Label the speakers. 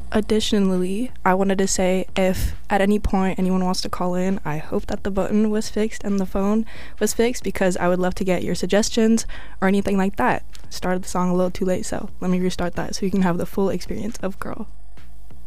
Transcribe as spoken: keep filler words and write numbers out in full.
Speaker 1: Additionally, I wanted to say if at any point anyone wants to call in, I hope that the button was fixed and the phone was fixed, because I would love to get your suggestions or anything like that. Started the song a little too late, so let me restart that so you can have the full experience of Girl.